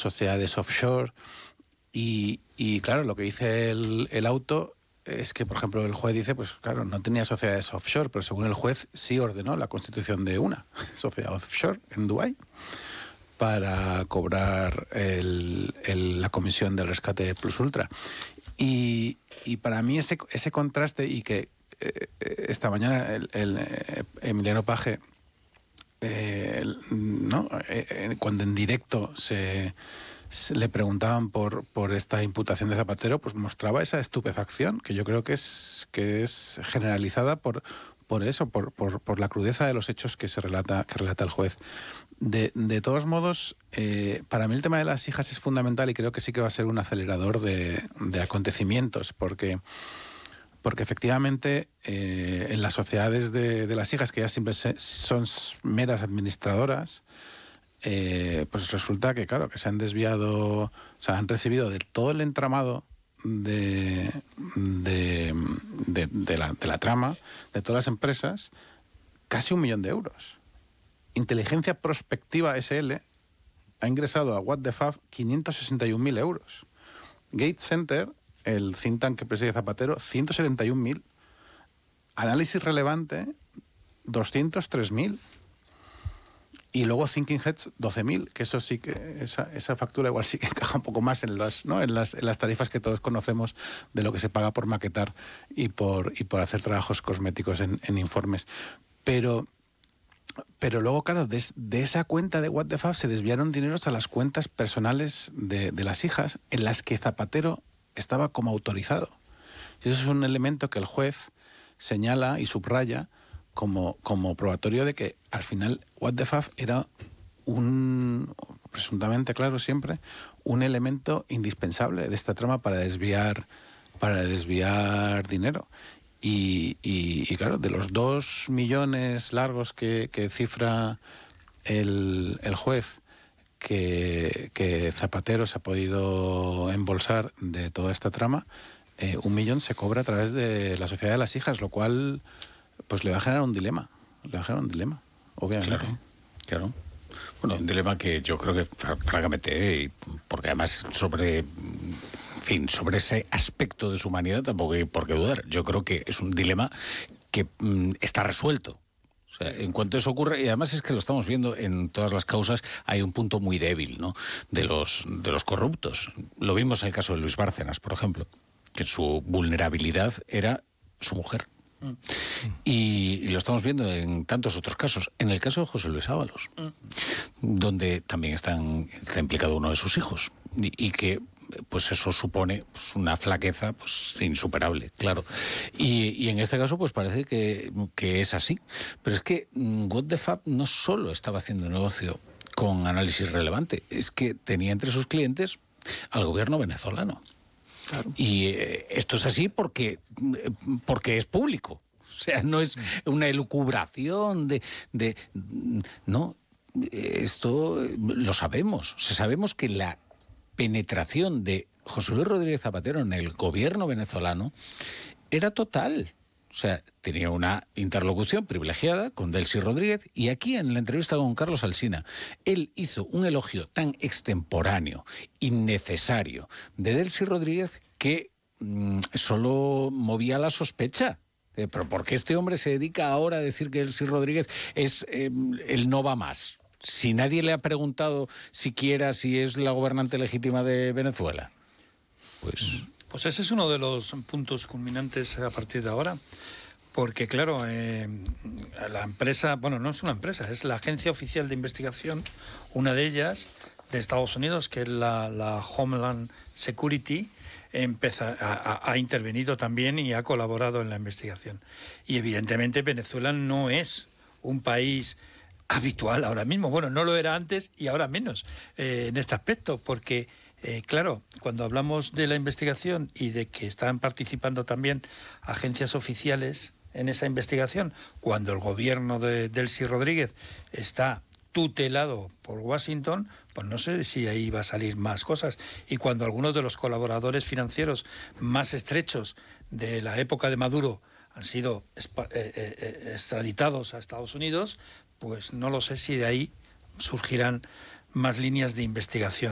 sociedades offshore. Y claro, lo que dice el auto es que, por ejemplo, el juez dice, pues claro, no tenía sociedades offshore, pero según el juez sí ordenó la constitución de una sociedad offshore en Dubái para cobrar la comisión del rescate de Plus Ultra. Y para mí ese contraste, y que esta mañana Emiliano Paje, cuando en directo le preguntaban por esta imputación de Zapatero, pues mostraba esa estupefacción que yo creo que es generalizada por eso, por la crudeza de los hechos que relata el juez. De todos modos, para mí el tema de las hijas es fundamental, y creo que sí que va a ser un acelerador de acontecimientos, porque efectivamente en las sociedades de las hijas, que ya siempre son meras administradoras, pues resulta que, claro, que se han desviado, o sea, han recibido de todo el entramado de la trama, de todas las empresas, casi 1 millón de euros. Inteligencia Prospectiva SL ha ingresado a What the Fab 561.000 euros. Gate Center, el think tank que preside Zapatero, 171.000. Análisis Relevante, 203.000. Y luego Thinking Heads, 12.000, que eso sí que, esa factura igual sí que encaja un poco más en las tarifas que todos conocemos de lo que se paga por maquetar y por hacer trabajos cosméticos en informes. Pero luego, claro, de esa cuenta de What the Fab se desviaron dineros a las cuentas personales de las hijas, en las que Zapatero estaba como autorizado. Y eso es un elemento que el juez señala y subraya como probatorio de que al final What the Fab era presuntamente, claro, siempre, un elemento indispensable de esta trama para desviar dinero. Y claro, de los 2 millones largos que cifra el juez que Zapatero se ha podido embolsar de toda esta trama, 1 millón se cobra a través de la Sociedad de las Hijas, lo cual pues le va a generar un dilema. Obviamente. Claro. Bueno, un dilema que yo creo que, francamente, porque además sobre ese aspecto de su humanidad tampoco hay por qué dudar. Yo creo que es un dilema que está resuelto. O sea, en cuanto eso ocurre, y además es que lo estamos viendo en todas las causas, hay un punto muy débil, ¿no?, de los corruptos. Lo vimos en el caso de Luis Bárcenas, por ejemplo, que su vulnerabilidad era su mujer. Y lo estamos viendo en tantos otros casos. En el caso de José Luis Ábalos, donde también está implicado uno de sus hijos, y que pues eso supone pues una flaqueza pues insuperable, claro. Y en este caso pues parece que es así. Pero es que What the Fab no solo estaba haciendo negocio con Análisis Relevante, es que tenía entre sus clientes al gobierno venezolano. Claro. Y esto es así porque es público. O sea, no es una elucubración no, esto lo sabemos. O sea, sabemos que la penetración de José Luis Rodríguez Zapatero en el gobierno venezolano era total. O sea, tenía una interlocución privilegiada con Delcy Rodríguez, y aquí en la entrevista con Carlos Alsina, él hizo un elogio tan extemporáneo, innecesario, de Delcy Rodríguez que solo movía la sospecha. Pero ¿por qué este hombre se dedica ahora a decir que Delcy Rodríguez es el no va más? Si nadie le ha preguntado siquiera si es la gobernante legítima de Venezuela. Pues ese es uno de los puntos culminantes a partir de ahora. Porque, claro, la empresa, bueno, no es una empresa, es la Agencia Oficial de Investigación, una de ellas, de Estados Unidos, que es la Homeland Security, ha intervenido también y ha colaborado en la investigación. Y evidentemente Venezuela no es un país habitual ahora mismo. Bueno, no lo era antes y ahora menos en este aspecto, porque claro, cuando hablamos de la investigación y de que están participando también agencias oficiales en esa investigación, cuando el gobierno de Delcy Rodríguez está tutelado por Washington, pues no sé si ahí va a salir más cosas. Y cuando algunos de los colaboradores financieros más estrechos de la época de Maduro han sido extraditados a Estados Unidos, pues no lo sé si de ahí surgirán más líneas de investigación.